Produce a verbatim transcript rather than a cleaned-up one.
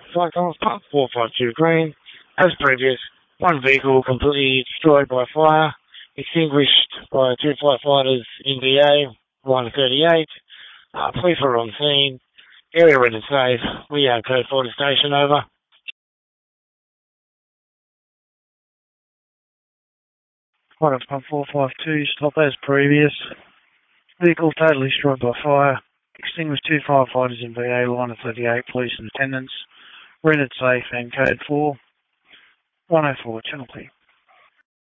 Cyclones, Park four five two Green. As previous, one vehicle completely destroyed by fire, extinguished by two firefighters in V A, one thirty-eight. Uh, police are on scene. Area rendered safe. We are Code forty Station, over. One pump four five two, stop as previous. Vehicle totally destroyed by fire. Extinguished two firefighters in V A, line of thirty-eight, police and attendants. Rendered safe and code four. one oh four, Channel P.